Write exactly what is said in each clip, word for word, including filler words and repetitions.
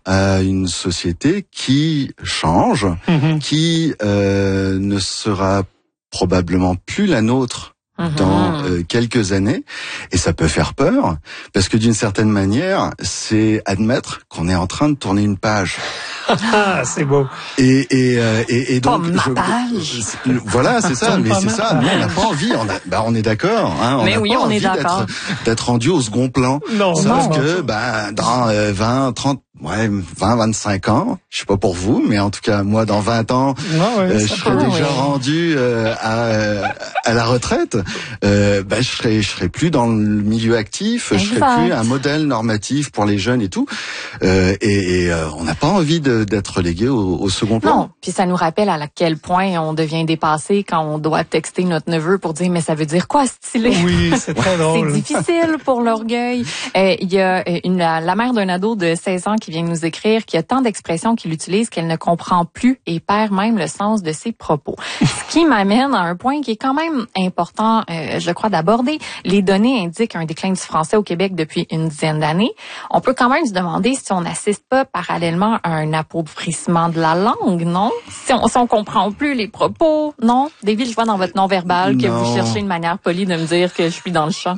à une société qui change, mmh. qui euh, ne sera probablement plus la nôtre dans euh, quelques années, et ça peut faire peur, parce que d'une certaine manière, c'est admettre qu'on est en train de tourner une page. Ah, c'est beau. Et et euh, et, et donc, je, je, voilà, c'est ça. Mais c'est ça. Nous, on n'a pas envie. On a, bah, on est d'accord. Hein, on mais n'a oui, pas on envie est d'accord. D'être, d'être rendu au second plan. Non, Sauf non, que, non. bah, dans euh, vingt, trente, ouais, vingt, vingt-cinq ans, je sais pas pour vous, mais en tout cas, moi, dans vingt ans, non, ouais, euh, je serai peut, déjà oui. rendu euh, à à la retraite. Euh, bah, je serai, je serai plus dans le milieu actif. Exact. Je serai plus un modèle normatif pour les jeunes et tout. Euh, et et euh, on n'a pas envie de, d'être relégué au au second plan. Non, puis ça nous rappelle à quel point on devient dépassé quand on doit texter notre neveu pour dire mais ça veut dire quoi stylé. Oui, c'est très drôle. C'est difficile pour l'orgueil. Il euh, y a une la, la mère d'un ado de seize ans qui vient nous écrire qui a tant d'expressions qu'il utilise qu'elle ne comprend plus et perd même le sens de ses propos. Ce qui m'amène à un point qui est quand même important, euh, je crois, d'aborder. Les données indiquent un déclin du français au Québec depuis une dizaine d'années. On peut quand même se demander si on n'assiste pas parallèlement à un appauvrissement de la langue, non? Si on, si on comprend plus les propos, non? David, je vois dans votre non-verbal que Non. vous cherchez une manière polie de me dire que je suis dans le champ.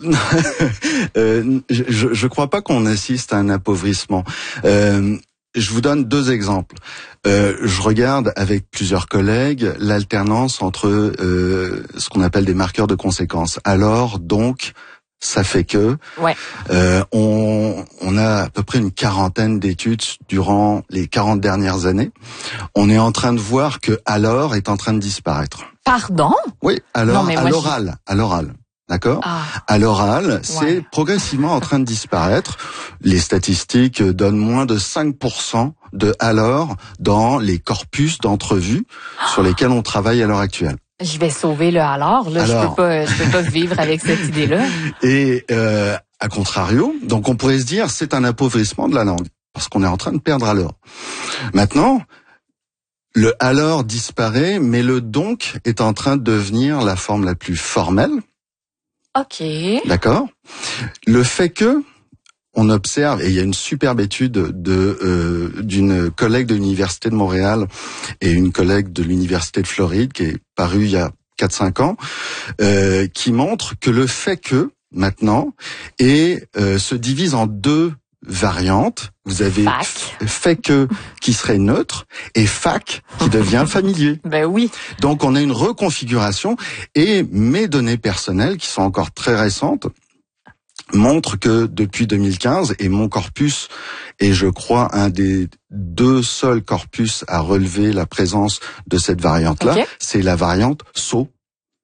euh, je, je crois pas qu'on assiste à un appauvrissement. Euh, je vous donne deux exemples. Euh, je regarde avec plusieurs collègues l'alternance entre euh, ce qu'on appelle des marqueurs de conséquences. Alors, donc, ça fait que ouais. euh, on, on a à peu près une quarantaine d'études durant les quarante dernières années. On est en train de voir que alors est en train de disparaître. Pardon? Oui, alors non, à l'oral, je... à l'oral. D'accord. Ah. À l'oral, c'est ouais. progressivement en train de disparaître. Les statistiques donnent moins de cinq pour cent de alors dans les corpus d'entrevues ah. sur lesquels on travaille à l'heure actuelle. Je vais sauver le alors. Là, alors. je peux pas, je peux pas vivre avec cette idée-là. Et euh, à contrario, donc on pourrait se dire c'est un appauvrissement de la langue parce qu'on est en train de perdre alors. Maintenant, le alors disparaît, mais le donc est en train de devenir la forme la plus formelle. Ok. D'accord. Le fait que on observe, et il y a une superbe étude de euh, d'une collègue de l'Université de Montréal et une collègue de l'Université de Floride qui est parue il y a quatre cinq ans, euh, qui montre que le fait que maintenant et euh, se divise en deux variantes. Vous avez fac. fait que qui serait neutre et fac qui devient familier. Ben oui. Donc on a une reconfiguration et mes données personnelles qui sont encore très récentes montrent que depuis deux mille quinze, et mon corpus est, je crois, un des deux seuls corpus à relever la présence de cette variante-là, okay. c'est la variante S O,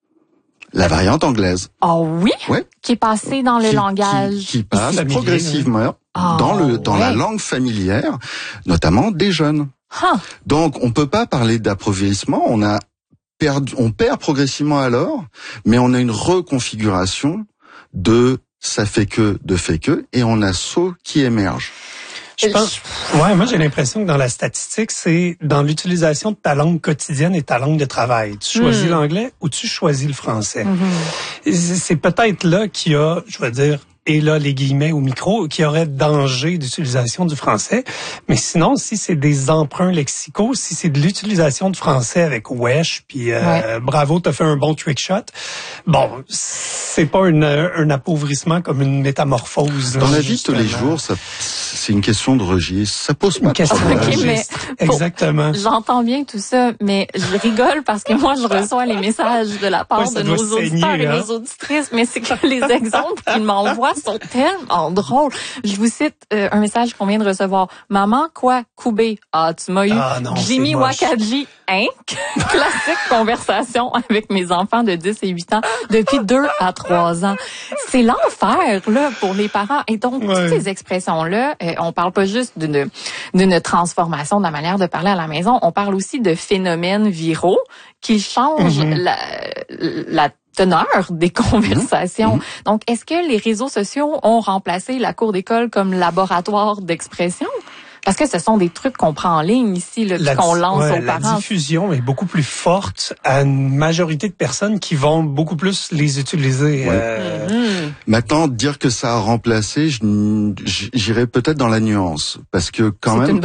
la variante anglaise. Oh oui? Ouais. Qui est passée dans le qui, langage. Qui, qui passe familier, progressivement ouais. oh, dans le dans ouais. la langue familière, notamment des jeunes. Huh. Donc on peut pas parler d'appauvrissement, on a perdu, on perd progressivement alors, mais on a une reconfiguration de ça fait que, de fait que, et on a S O qui émerge. Je pense, ouais, moi j'ai l'impression que dans la statistique, c'est dans l'utilisation de ta langue quotidienne et ta langue de travail. Tu choisis mmh. l'anglais ou tu choisis le français. Mmh. C'est peut-être là qu'il y a, je veux dire, et là les guillemets au micro, qu'il y aurait danger d'utilisation du français. Mais sinon, si c'est des emprunts lexicaux, si c'est de l'utilisation de français avec wesh, puis euh, ouais. bravo, t'as fait un bon trick shot. Bon, c'est pas une, un appauvrissement comme une métamorphose. Dans la vie de tous les jours, ça, c'est une question de registre. Ça pose pas de problème. Okay, mais exactement. Pour, j'entends bien tout ça, mais je rigole parce que moi, je reçois les messages de la part ouais, de nos auditeurs saigner, et hein? nos auditrices, mais c'est que les exemples qu'ils m'envoient sont tellement drôles. Je vous cite euh, un message qu'on vient de recevoir. Maman, quoi? Koubé. Ah, tu m'as eu. Ah, non, Jimmy Wakadji. Hein? Classique conversation avec mes enfants de dix et huit ans depuis deux à trois ans. C'est l'enfer, là, pour les parents. Et donc, ouais. toutes ces expressions-là, euh, on parle pas juste d'une, d'une transformation de la manière de parler à la maison, on parle aussi de phénomènes viraux qui changent mm-hmm. la, la teneur des conversations. Mm-hmm. Donc, est-ce que les réseaux sociaux ont remplacé la cour d'école comme laboratoire d'expression? Parce que ce sont des trucs qu'on prend en ligne ici, là, la, qu'on lance ouais, aux parents. La diffusion est beaucoup plus forte à une majorité de personnes qui vont beaucoup plus les utiliser. Ouais. Euh... Mm-hmm. Maintenant, dire que ça a remplacé, j'irais peut-être dans la nuance. Parce que quand C'est même...